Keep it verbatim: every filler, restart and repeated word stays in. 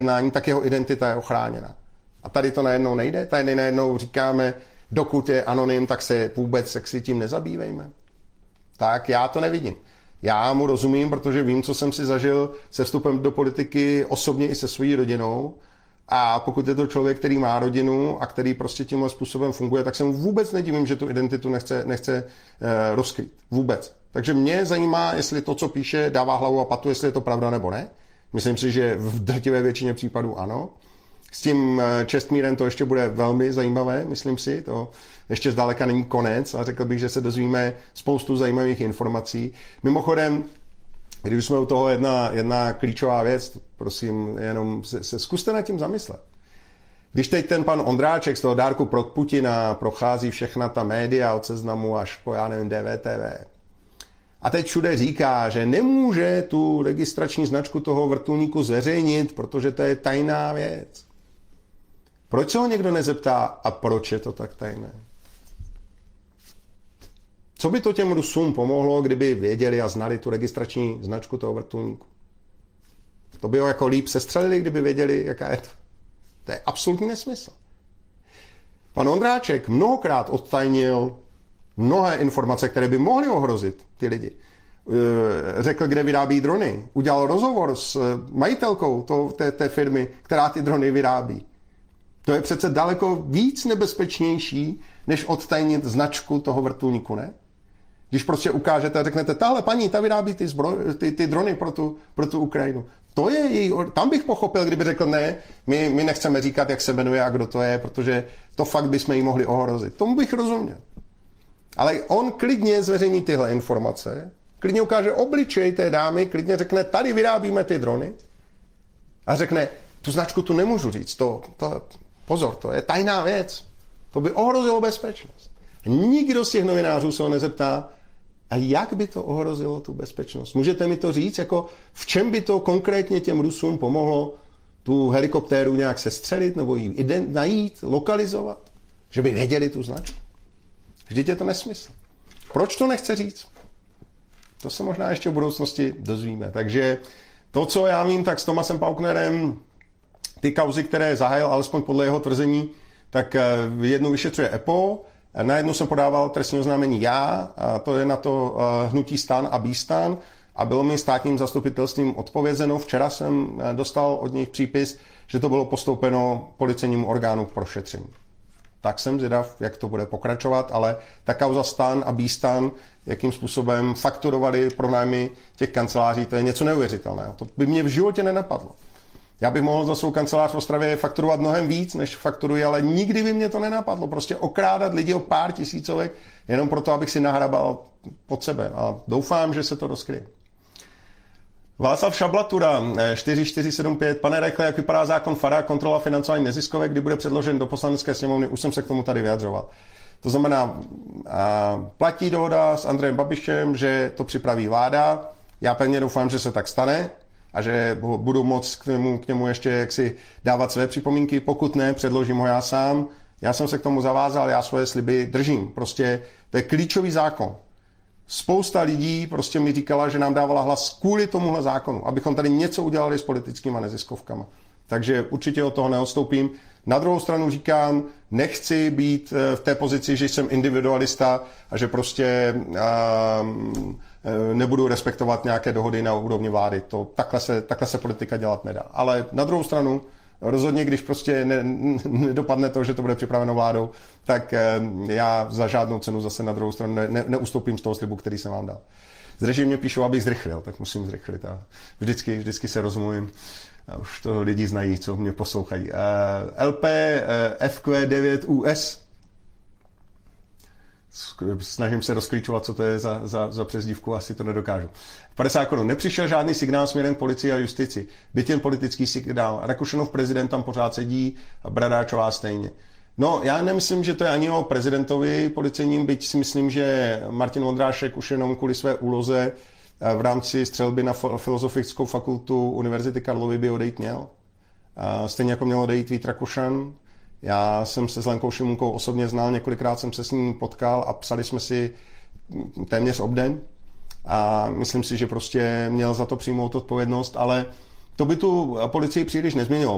tak jeho identita je ochráněna. A tady to najednou nejde, tady najednou říkáme, dokud je anonym, tak se vůbec tak si tím nezabývejme. Tak já to nevidím. Já mu rozumím, protože vím, co jsem si zažil se vstupem do politiky osobně i se svojí rodinou. A pokud je to člověk, který má rodinu a který prostě tímhle způsobem funguje, tak se mu vůbec nedivím, že tu identitu nechce, nechce uh, rozkrýt. Vůbec. Takže mě zajímá, jestli to, co píše, dává hlavu a patu, jestli je to pravda nebo ne. Myslím si, že v drtivé většině případů ano. S tím Čestmírem to ještě bude velmi zajímavé, myslím si. To ještě zdaleka není konec a řekl bych, že se dozvíme spoustu zajímavých informací. Mimochodem, když jsme u toho jedna, jedna klíčová věc, prosím, jenom se, se zkuste nad tím zamyslet. Když teď ten pan Ondráček z toho dárku pro Putina prochází všechna ta média od Seznamu až po, já nevím, D V T V. A teď všude říká, že nemůže tu registrační značku toho vrtulníku zveřejnit, protože to je tajná věc. Proč se ho někdo nezeptá a proč je to tak tajné? Co by to těm Rusům pomohlo, kdyby věděli a znali tu registrační značku toho vrtulníku? To by ho jako líp sestřelili, kdyby věděli, jaká je to. To je absolutní nesmysl. Pan Ondráček mnohokrát odtajnil mnohé informace, které by mohly ohrozit ty lidi. Řekl, kde vyrábí drony. Udělal rozhovor s majitelkou to, té, té firmy, která ty drony vyrábí. To je přece daleko víc nebezpečnější, než odtajnit značku toho vrtulníku, ne? Když prostě ukážete a řeknete, tahle paní, ta vyrábí ty, zbroj, ty, ty drony pro tu, pro tu Ukrajinu. To je její, tam bych pochopil, kdyby řekl, ne, my, my nechceme říkat, jak se jmenuje a kdo to je, protože to fakt bychom jí mohli ohrozit. Tomu bych rozuměl. Ale on klidně zveřejní tyhle informace, klidně ukáže obličej té dámy, klidně řekne, tady vyrábíme ty drony a řekne, tu značku tu nemůžu říct, to, to, pozor, to je tajná věc. To by ohrozilo bezpečnost. Nikdo z těch novinářů se ho nezeptá, a jak by to ohrozilo tu bezpečnost? Můžete mi to říct, jako v čem by to konkrétně těm Rusům pomohlo tu helikoptéru nějak sestřelit nebo ji ident, najít, lokalizovat? Že by věděli tu značku? Vždyť je to nesmysl. Proč to nechce říct? To se možná ještě v budoucnosti dozvíme. Takže to, co já vím, tak s Tomasem Pauknerem ty kauzy, které zahájil, alespoň podle jeho tvrzení, tak jednu vyšetřuje E P O, na jednu jsem podával trestní oznámení já, a to je na to hnutí STAN a BíSTAN, a bylo mi státním zastupitelstvím odpovězeno. Včera jsem dostal od nich přípis, že to bylo postoupeno policejnímu orgánu k prošetření. Tak jsem zvědav, jak to bude pokračovat, ale ta kauza STAN a BíSTAN, jakým způsobem fakturovali pronájmy těch kanceláří, to je něco neuvěřitelného. To by mě v životě nenapadlo. Já bych mohl za svou kancelář v Ostravě fakturovat mnohem víc, než fakturuji, ale nikdy by mě to nenapadlo. Prostě okrádat lidi o pár tisícovek, jenom proto, abych si nahrabal pod sebe. A doufám, že se to rozkryje. Václav Šablatura, čtyři čtyři sedm pět. Pane Reichle, jak vypadá zákon FARA, kontrola financování neziskovek, kdy bude předložen do Poslanecké sněmovny? Už jsem se k tomu tady vyjadřoval. To znamená, platí dohoda s Andrejem Babišem, že to připraví vláda. Já pevně doufám, že se tak stane a že budu moct k němu, k němu ještě jaksi dávat své připomínky. Pokud ne, předložím ho já sám. Já jsem se k tomu zavázal, já svoje sliby držím. Prostě to je klíčový zákon. Spousta lidí prostě mi říkala, že nám dávala hlas kvůli tomuhle zákonu, abychom tady něco udělali s politickýma neziskovkama. Takže určitě od toho neodstoupím. Na druhou stranu říkám, nechci být v té pozici, že jsem individualista a že prostě um, nebudu respektovat nějaké dohody na úrovni vlády. To, takhle, se, takhle se politika dělat nedá. Ale na druhou stranu, rozhodně, když prostě ne, nedopadne to, že to bude připraveno vládou, tak já za žádnou cenu zase na druhou stranu ne, ne, neustoupím z toho slibu, který jsem vám dal. Z režii mě píšou, abych zrychlil, tak musím zrychlit. A vždycky, vždycky se rozmluvím. A už to lidi znají, co mě poslouchají. Uh, L P uh, F Q devět U S. Snažím se rozklíčovat, co to je za, za, za přezdívku, asi to nedokážu. padesát korun. Nepřišel žádný signál směrem k policii a justici. Byt jen politický signál. Rakušanov prezident tam pořád sedí a Bradáčová stejně. No, já nemyslím, že to je ani o prezidentovi policejním, byť si myslím, že Martin Vondrášek už jenom kvůli své úloze v rámci střelby na Filozofickou fakultu Univerzity Karlovy by odejít měl. Stejně jako měl odejít Vít Rakušan. Já jsem se s Lenkou Šimunkou osobně znal, několikrát jsem se s ním potkal a psali jsme si téměř obden. A myslím si, že prostě měl za to přijmout odpovědnost, ale to by tu policii příliš nezměnilo.